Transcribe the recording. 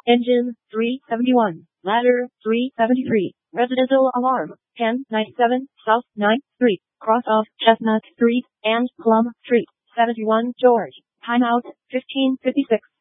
Engine 371. Ladder 373. Residential alarm 1097 South 9th Street. Cross of Chestnut Street and Plum Street. 71 George. Timeout 1556.